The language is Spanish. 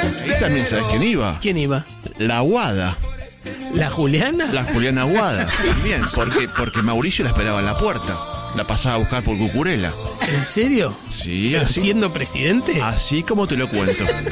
Ahí también sabes quién iba. ¿Quién iba? La Aguada. ¿La Juliana? La Juliana Aguada. También, porque Mauricio la esperaba en la puerta. La pasaba a buscar por Cucurella. ¿En serio? Sí, ¿Pero así. siendo presidente? Así como te lo cuento.